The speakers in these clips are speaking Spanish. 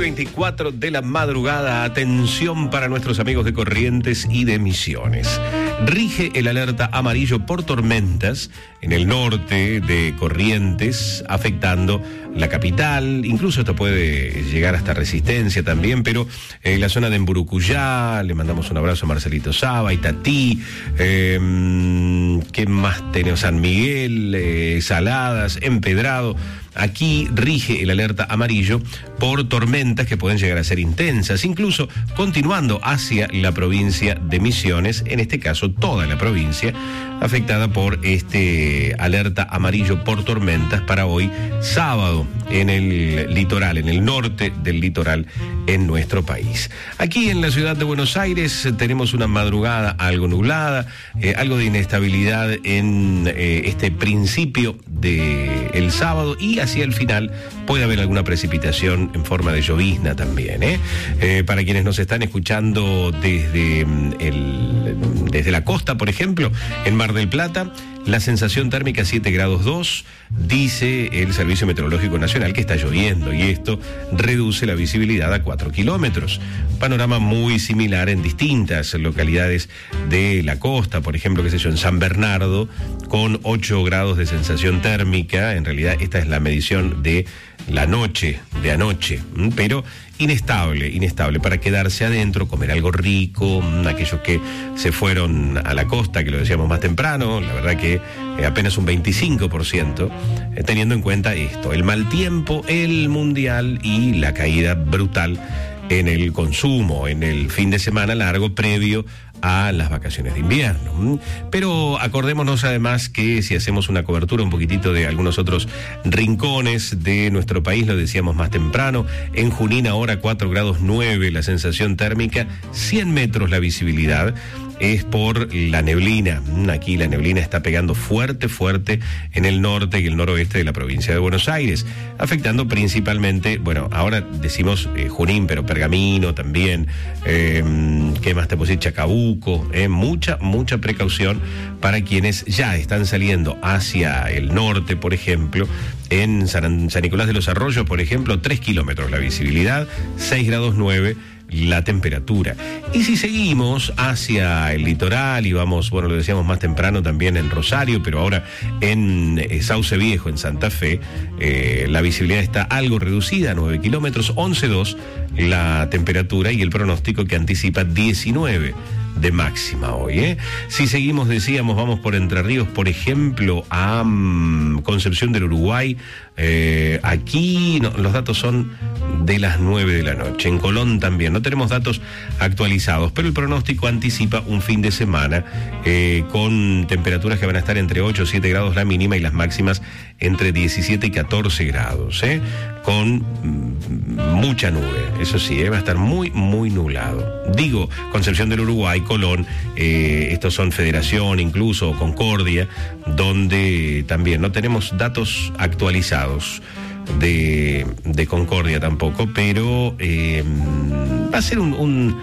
1:24 de la madrugada. Atención para nuestros amigos de Corrientes y de Misiones. Rige el alerta amarillo por tormentas en el norte de Corrientes, afectando la capital. Incluso esto puede llegar hasta Resistencia también, pero en la zona de Emburucuyá, le mandamos un abrazo a Marcelito Saba, Itatí, ¿qué más tenemos? San Miguel, Saladas, Empedrado. Aquí rige el alerta amarillo por tormentas que pueden llegar a ser intensas, incluso continuando hacia la provincia de Misiones, en este caso toda la provincia, afectada por este alerta amarillo por tormentas para hoy sábado en el litoral, en el norte del litoral en nuestro país. Aquí en la ciudad de Buenos Aires tenemos una madrugada algo nublada, algo de inestabilidad en este principio del sábado, y hacia el final puede haber alguna precipitación en forma de llovizna también. Para quienes nos están escuchando desde la costa, por ejemplo, en Mar del Plata, la sensación térmica 7 grados 2, dice el Servicio Meteorológico Nacional que está lloviendo, y esto reduce la visibilidad a 4 kilómetros. Panorama muy similar en distintas localidades de la costa, por ejemplo, en San Bernardo, con 8 grados de sensación térmica. En realidad esta es la medición de la noche, de anoche, pero inestable para quedarse adentro, comer algo rico. Aquellos que se fueron a la costa, que lo decíamos más temprano, la verdad que apenas un 25%, teniendo en cuenta esto, el mal tiempo, el mundial y la caída brutal en el consumo en el fin de semana largo previo a las vacaciones de invierno. Pero acordémonos además que si hacemos una cobertura un poquitito de algunos otros rincones de nuestro país, lo decíamos más temprano, en Junín ahora 4 grados 9 la sensación térmica, 100 metros la visibilidad, es por la neblina. Aquí la neblina está pegando fuerte en el norte y el noroeste de la provincia de Buenos Aires, afectando principalmente, bueno, ahora decimos Junín, pero Pergamino también, ¿qué más te puedo decir? Chacabuco, mucha precaución para quienes ya están saliendo hacia el norte, por ejemplo. En San Nicolás de los Arroyos, por ejemplo, 3 kilómetros la visibilidad, 6 grados 9 la temperatura. Y si seguimos hacia el litoral y vamos, bueno, lo decíamos más temprano también en Rosario, pero ahora en Sauce Viejo, en Santa Fe, la visibilidad está algo reducida, 9 kilómetros, 11,2 la temperatura, y el pronóstico que anticipa 19 de máxima hoy. Si seguimos, decíamos, vamos por Entre Ríos, por ejemplo, a Concepción del Uruguay. Aquí los datos son de las 9 de la noche. En Colón también no tenemos datos actualizados, pero el pronóstico anticipa un fin de semana con temperaturas que van a estar entre 8 y 7 grados la mínima, y las máximas entre 17 y 14 grados, con mucha nube. Eso sí, va a estar muy nublado. Digo, Concepción del Uruguay, Colón, estos son Federación incluso, Concordia, donde también no tenemos datos actualizados de Concordia tampoco, pero va a ser un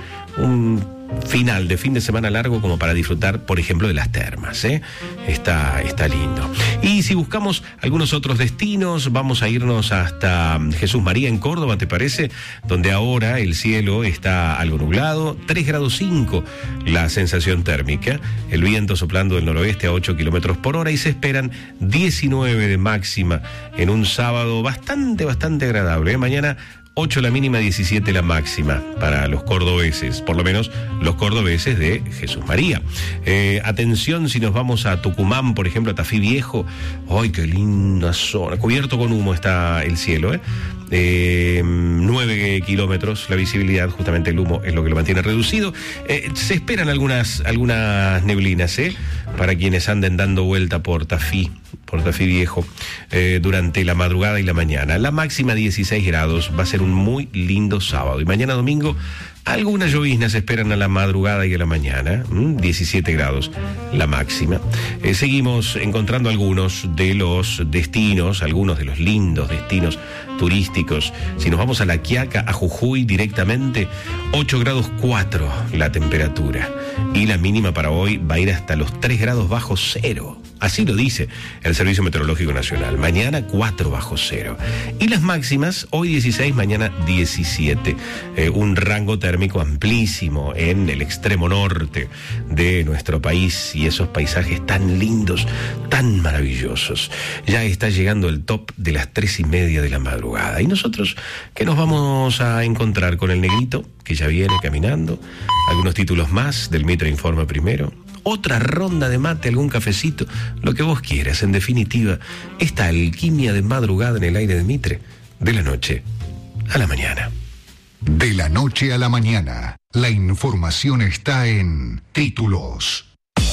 final de fin de semana largo como para disfrutar, por ejemplo, de las termas. Está lindo. Y si buscamos algunos otros destinos, vamos a irnos hasta Jesús María en Córdoba, ¿te parece? Donde ahora el cielo está algo nublado, 3 grados 5 la sensación térmica, el viento soplando del noroeste a 8 kilómetros por hora, y se esperan 19 de máxima en un sábado bastante agradable. Mañana 8 la mínima, 17 la máxima para los cordobeses, por lo menos los cordobeses de Jesús María. Atención si nos vamos a Tucumán, por ejemplo, a Tafí Viejo. ¡Ay, qué linda zona! Cubierto con humo está el cielo, 9 kilómetros la visibilidad, justamente el humo es lo que lo mantiene reducido. Se esperan algunas neblinas, para quienes anden dando vuelta por Tafí Viejo durante la madrugada y la mañana. La máxima 16 grados, va a ser un muy lindo sábado. Y mañana domingo Algunas lloviznas se esperan a la madrugada y a la mañana, 17 grados la máxima. Seguimos encontrando algunos de los destinos, algunos de los lindos destinos turísticos. Si nos vamos a La Quiaca, a Jujuy directamente, 8 grados 4 la temperatura. Y la mínima para hoy va a ir hasta los 3 grados bajo cero. Así lo dice el Servicio Meteorológico Nacional. Mañana 4 bajo cero. Y las máximas, hoy 16, mañana 17. Un rango térmico amplísimo en el extremo norte de nuestro país y esos paisajes tan lindos, tan maravillosos. Ya está llegando el top de las 3:30 de la madrugada. Y nosotros, ¿qué nos vamos a encontrar con el negrito que ya viene caminando? Algunos títulos más del Mitre Informa primero. Otra ronda de mate, algún cafecito, lo que vos quieras. En definitiva, esta alquimia de madrugada en el aire de Mitre, de la noche a la mañana. De la noche a la mañana, la información está en Títulos.